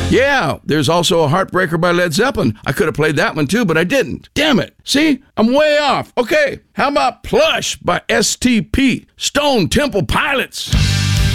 Yeah, there's also a Heartbreaker by Led Zeppelin. I could have played that one too, but I didn't. Damn it. See, I'm way off. Okay, how about Plush by STP, Stone Temple Pilots?